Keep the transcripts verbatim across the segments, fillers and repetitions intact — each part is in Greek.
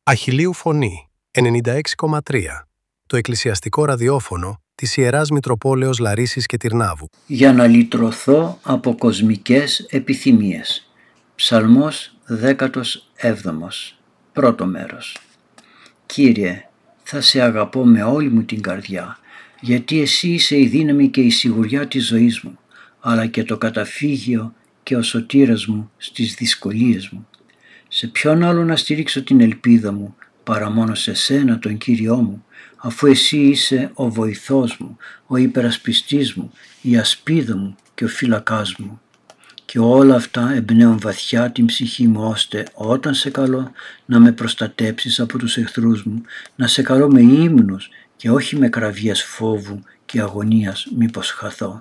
Αχιλλείου Φωνή, ενενήντα έξι κόμμα τρία. Το εκκλησιαστικό ραδιόφωνο της Ιεράς Μητροπόλεως Λαρίσης και Τυρνάβου. Για να λυτρωθώ από κοσμικές επιθυμίες. Ψαλμός δέκατος έβδομος. Πρώτο μέρος. Κύριε, θα σε αγαπώ με όλη μου την καρδιά, γιατί εσύ είσαι η δύναμη και η σιγουριά της ζωής μου, αλλά και το καταφύγιο και ο σωτήρας μου στις δυσκολίες μου. Σε ποιον άλλο να στηρίξω την ελπίδα μου, παρά μόνο σε σένα τον Κύριό μου, αφού εσύ είσαι ο βοηθός μου, ο υπερασπιστής μου, η ασπίδα μου και ο φύλακάς μου. Και όλα αυτά εμπνέουν βαθιά την ψυχή μου, ώστε όταν σε καλώ να με προστατέψεις από τους εχθρούς μου, να σε καλώ με ύμνους και όχι με κραυγές φόβου και αγωνίας μήπως χαθώ.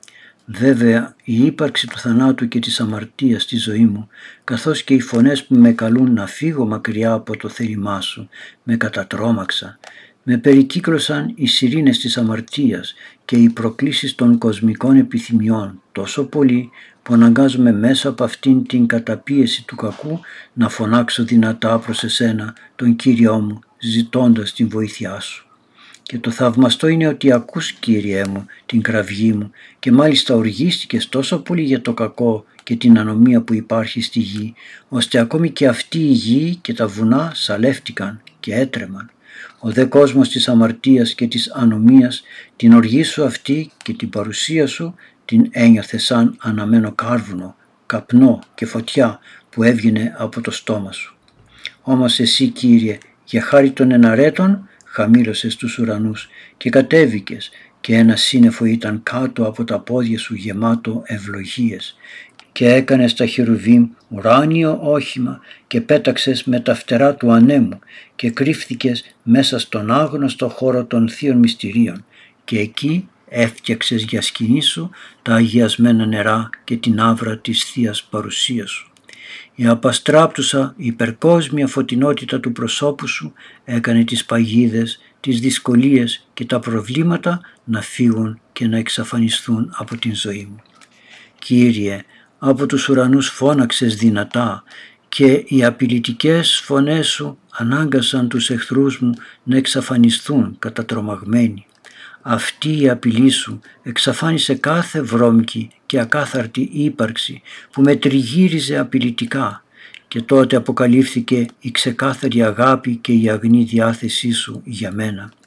Βέβαια, η ύπαρξη του θανάτου και της αμαρτίας στη ζωή μου, καθώς και οι φωνές που με καλούν να φύγω μακριά από το θέλημά σου, με κατατρόμαξαν. Με περικύκλωσαν οι σιρήνες της αμαρτίας και οι προκλήσεις των κοσμικών επιθυμιών τόσο πολύ που αναγκάζομαι μέσα από αυτήν την καταπίεση του κακού να φωνάξω δυνατά προς εσένα τον Κύριό μου, ζητώντας την βοήθειά σου. Και το θαυμαστό είναι ότι ακούς, Κύριέ μου, την κραυγή μου και μάλιστα οργίστηκες τόσο πολύ για το κακό και την ανομία που υπάρχει στη γη, ώστε ακόμη και αυτή η γη και τα βουνά σαλεύτηκαν και έτρεμαν. Ο δε κόσμος της αμαρτίας και της ανομίας, την οργή σου αυτή και την παρουσία σου την ένιωθε σαν αναμένο κάρβουνο, καπνό και φωτιά που έβγαινε από το στόμα σου. Όμως εσύ, Κύριε, για χάρη των εναρέτων, χαμήλωσες τους ουρανούς και κατέβηκες και ένα σύννεφο ήταν κάτω από τα πόδια σου γεμάτο ευλογίες και έκανες τα χερουβίμ ουράνιο όχημα και πέταξες με τα φτερά του ανέμου και κρύφθηκες μέσα στον άγνωστο χώρο των θείων μυστηρίων και εκεί έφτιαξες για σκηνή σου τα αγιασμένα νερά και την άβρα της Θείας παρουσίας σου. Η απαστράπτουσα υπερκόσμια φωτεινότητα του προσώπου σου έκανε τις παγίδες, τις δυσκολίες και τα προβλήματα να φύγουν και να εξαφανιστούν από την ζωή μου. Κύριε, από τους ουρανούς φώναξες δυνατά και οι απειλητικές φωνές σου ανάγκασαν τους εχθρούς μου να εξαφανιστούν κατατρομαγμένοι. Αυτή η απειλή σου εξαφάνισε κάθε βρώμικη και ακάθαρτη ύπαρξη που με τριγύριζε απειλητικά και τότε αποκαλύφθηκε η ξεκάθαρη αγάπη και η αγνή διάθεσή σου για μένα.